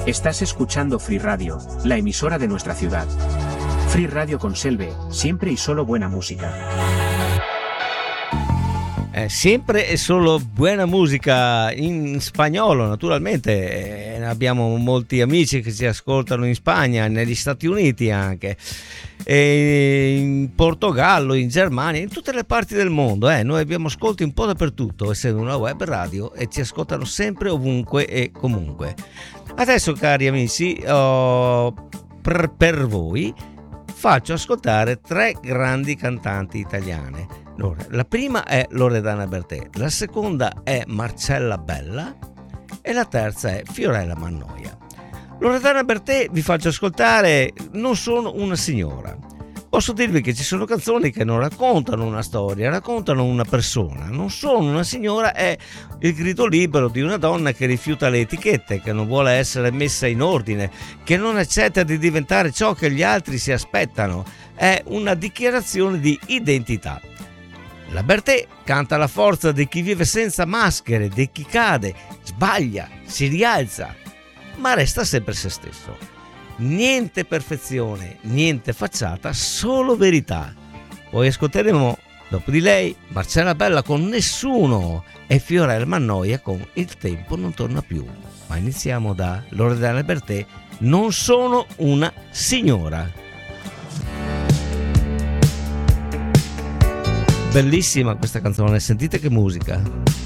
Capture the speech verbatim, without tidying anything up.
Estás escuchando Free Radio, la emisora de nuestra ciudad. Free Radio con Selve, siempre y solo buena música. Eh, sempre e solo buona musica in spagnolo, naturalmente. Eh, abbiamo molti amici che ci ascoltano in Spagna, negli Stati Uniti anche, e in Portogallo, in Germania, in tutte le parti del mondo. Eh. Noi abbiamo ascolti un po' dappertutto, essendo una web radio, e ci ascoltano sempre, ovunque e comunque. Adesso, cari amici, oh, per, per voi faccio ascoltare tre grandi cantanti italiane. Allora, la prima è Loredana Bertè, la seconda è Marcella Bella e la terza è Fiorella Mannoia. Loredana Bertè vi faccio ascoltare Non sono una signora. Posso dirvi che ci sono canzoni che non raccontano una storia, raccontano una persona. Non sono una signora è il grido libero di una donna che rifiuta le etichette, che non vuole essere messa in ordine, che non accetta di diventare ciò che gli altri si aspettano. È una dichiarazione di identità. La Bertè canta la forza di chi vive senza maschere, di chi cade, sbaglia, si rialza, ma resta sempre se stesso. Niente perfezione, niente facciata, solo verità. Poi ascolteremo dopo di lei Marcella Bella con Nessuno e Fiorella Mannoia con Il tempo non torna più. Ma iniziamo da Loredana Bertè, Non sono una signora. Bellissima questa canzone, sentite che musica.